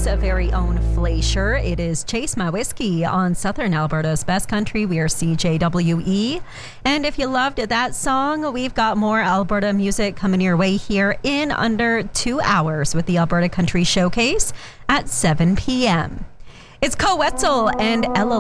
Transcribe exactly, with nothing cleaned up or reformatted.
very own Fleischer. It is Chase My Whiskey on Southern Alberta's Best Country. We are C J W E. And if you loved that song, we've got more Alberta music coming your way here in under two hours with the Alberta Country Showcase at seven p.m. It's Co Wetzel and Ella